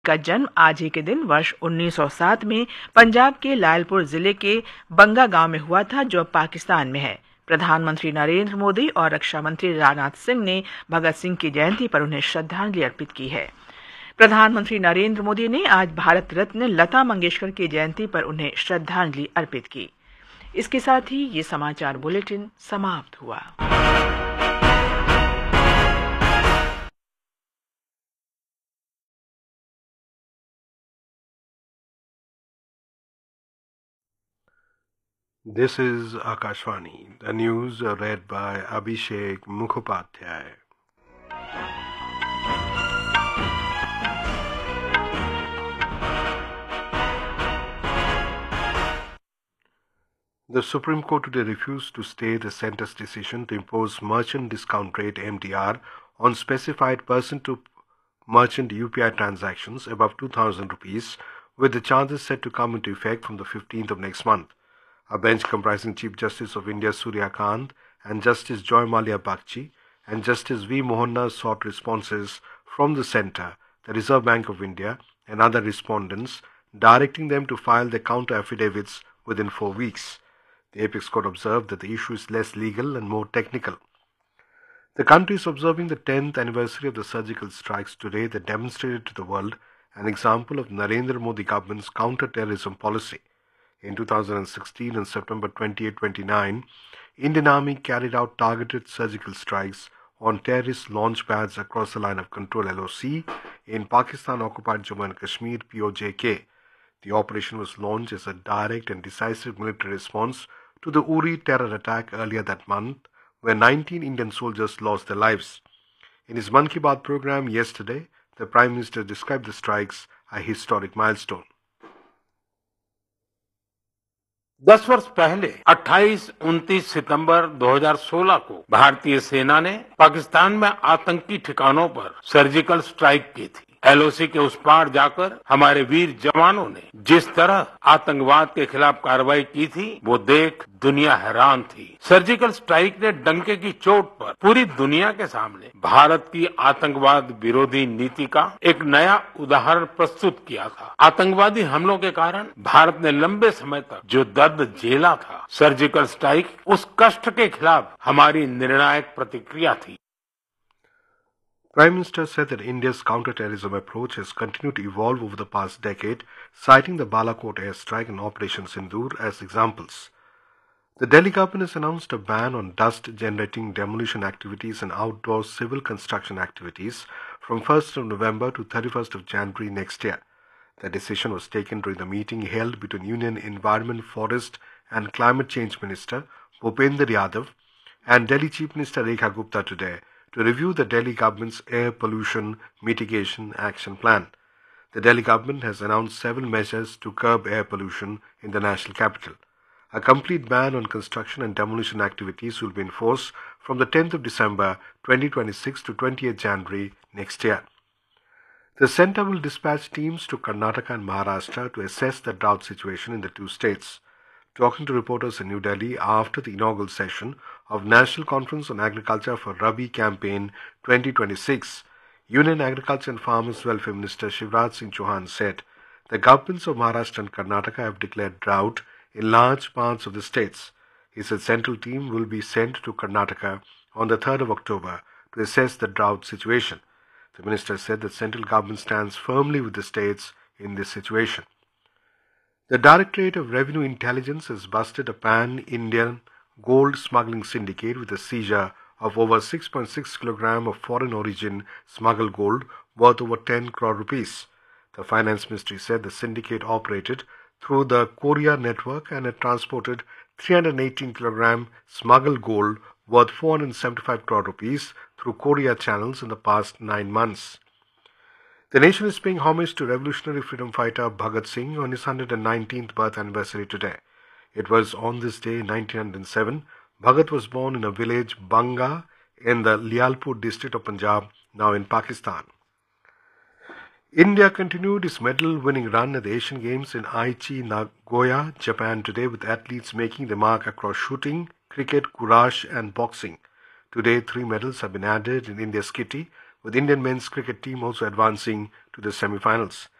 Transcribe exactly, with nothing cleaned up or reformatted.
का जन्म आज ही के दिन वर्ष उन्नीस सौ सात में पंजाब के लायलपुर जिले के बंगा गांव में हुआ था, जो पाकिस्तान में है। प्रधानमंत्री नरेंद्र मोदी और रक्षा मंत्री राजनाथ सिंह ने भगत सिंह की जयंती पर उन्हें श्रद्धांजलि अर्पित की है। प्रधानमंत्री नरेंद्र मोदी ने आज भारत रत्न लता मंगेशकर की जयंती पर उन्हें श्रद्धांजलि अर्पित की। इसके साथ ही ये समाचार बुलेटिन समाप्त हुआ। This is Akashvani. The news are read by Abhishek Mukhopadhyay. The Supreme Court today refused to stay the centre's decision to impose merchant discount rate M D R on specified person-to-merchant U P I transactions above two thousand rupees, with the charges set to come into effect from the fifteenth of next month. A bench comprising Chief Justice of India Surya Kant and Justice Joy Malia Bagchi and Justice V. Mohanna sought responses from the Centre, the Reserve Bank of India and other respondents, directing them to file their counter affidavits within four weeks. The Apex Court observed that the issue is less legal and more technical. The country is observing the tenth anniversary of the surgical strikes today that demonstrated to the world an example of Narendra Modi government's counter-terrorism policy. In two thousand sixteen and September twenty-eight to twenty-nine, Indian Army carried out targeted surgical strikes on terrorist launch pads across the line of control L O C in Pakistan-occupied Jammu and Kashmir P O J K. The operation was launched as a direct and decisive military response to the Uri terror attack earlier that month, where nineteen Indian soldiers lost their lives. In his Mann Ki Baat program yesterday, the Prime Minister described the strikes a historic milestone. दस वर्ष पहले अट्ठाईस उनतीस सितंबर दो हज़ार सोलह को भारतीय सेना ने पाकिस्तान में आतंकी ठिकानों पर सर्जिकल स्ट्राइक की थी। एल ओ सी के उस पार जाकर हमारे वीर जवानों ने जिस तरह आतंकवाद के खिलाफ कार्रवाई की थी, वो देख दुनिया हैरान थी। सर्जिकल स्ट्राइक ने डंके की चोट पर पूरी दुनिया के सामने भारत की आतंकवाद विरोधी नीति का एक नया उदाहरण प्रस्तुत किया था। आतंकवादी हमलों के कारण भारत ने लंबे समय तक जो दर्द झेला था, सर्जिकल स्ट्राइक उस कष्ट के खिलाफ हमारी निर्णायक प्रतिक्रिया थी। Prime Minister said that India's counter-terrorism approach has continued to evolve over the past decade, citing the Balakot airstrike and Operation Sindoor as examples. The Delhi government has announced a ban on dust-generating demolition activities and outdoor civil construction activities from first of November to thirty-first of January next year. The decision was taken during the meeting held between Union Environment, Forest and Climate Change Minister Bhupender Yadav and Delhi Chief Minister Rekha Gupta today, to review the Delhi government's air pollution mitigation action plan. The Delhi government has announced several measures to curb air pollution in the national capital. A complete ban on construction and demolition activities will be in force from the tenth of December twenty twenty-six to twentieth January next year. The centre will dispatch teams to Karnataka and Maharashtra to assess the drought situation in the two states. Talking to reporters in New Delhi after the inaugural session of National Conference on Agriculture for Rabi Campaign twenty twenty-six, Union Agriculture and Farmers Welfare Minister Shivraj Singh Chauhan said the governments of Maharashtra and Karnataka have declared drought in large parts of the states. He said central team will be sent to Karnataka on the third of October to assess the drought situation. The minister said that central government stands firmly with the states in this situation. The Directorate of Revenue Intelligence has busted a pan-Indian gold smuggling syndicate with a seizure of over six point six kilograms of foreign origin smuggled gold worth over ten crore rupees. The Finance Ministry said the syndicate operated through the Korea network and had transported three hundred eighteen kilograms smuggled gold worth four hundred seventy-five crore rupees through Korea channels in the past nine months. The nation is paying homage to revolutionary freedom fighter Bhagat Singh on his one hundred nineteenth birth anniversary today. It was on this day in nineteen oh seven, Bhagat was born in a village Banga in the Lialpur district of Punjab, now in Pakistan. India continued its medal-winning run at the Asian Games in Aichi, Nagoya, Japan today, with athletes making the mark across shooting, cricket, courage and boxing. Today, three medals have been added in India's kitty, with Indian men's cricket team also advancing to the semi-finals.